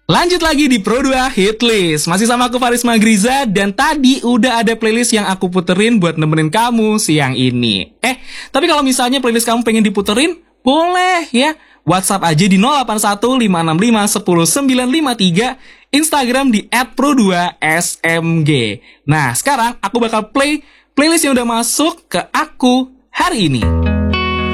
Lanjut lagi di Pro 2 Hitlist. Masih sama aku Faris Magriza. Dan tadi udah ada playlist yang aku puterin buat nemenin kamu siang ini. Tapi kalau misalnya playlist kamu pengen diputerin, boleh ya. WhatsApp aja di 081565 10953, Instagram di @pro2smg. Nah sekarang aku bakal play playlist yang udah masuk ke aku hari ini.